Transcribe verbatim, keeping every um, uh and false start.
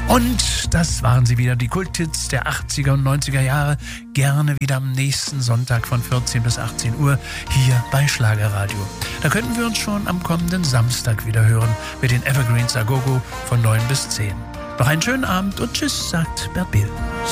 Und das waren sie wieder, die Kulthits der achtziger und neunziger Jahre. Gerne wieder am nächsten Sonntag von vierzehn bis achtzehn Uhr hier bei Schlagerradio. Da könnten wir uns schon am kommenden Samstag wieder hören mit den Evergreens Agogo von neun bis zehn. Noch einen schönen Abend und tschüss, sagt Bert Behl.